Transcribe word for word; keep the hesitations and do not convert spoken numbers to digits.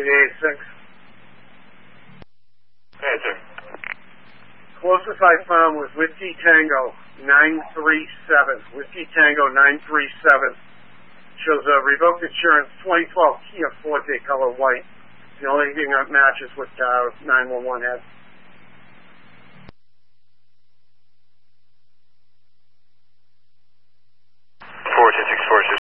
eight eight six. Hey, sir. Closest I found was Whiskey Tango nine three seven. Whiskey Tango nine three seven. Shows a revoked insurance twenty twelve Kia Forte color white. The only thing that matches what uh, nine one one has. four two six four six.